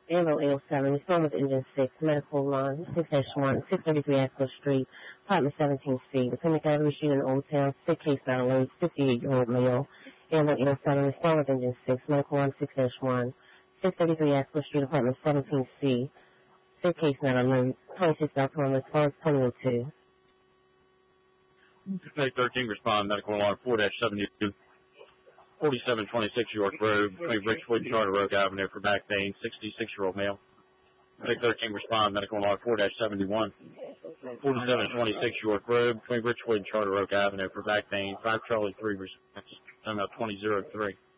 Ammo L7, respond with engine 6, medical line 6-1, 633 Axel Street, apartment 17C, within the Gallery Street in Old Town, sick case not alert, 58-year-old male. Ammo L7, respond with engine 6, medical line 6-1, 633 Axel Street, apartment 17C, sick case not alert, 26 Alcohol response, 2002. May 13 respond, medical alarm 4-72, 4726 York Road, between Richwood and Charter Oak Avenue for back pain, 66-year-old male. May 13 respond, medical alarm 4-71, 4726 York Road, between Richwood and Charter Oak Avenue for back pain, 5 Charlie 3 response, time out 2003.